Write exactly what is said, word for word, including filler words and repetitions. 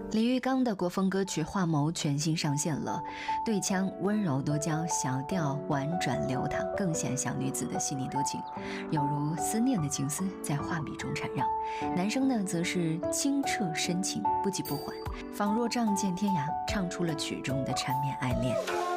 李玉刚的国风歌曲《画眸》全新上线了，对腔温柔多娇，小调婉转流淌，更显小女子的细腻多情，有如思念的情丝在画笔中缠绕。男生呢，则是清澈深情，不急不缓，仿若仗剑天涯，唱出了曲中的缠绵爱恋。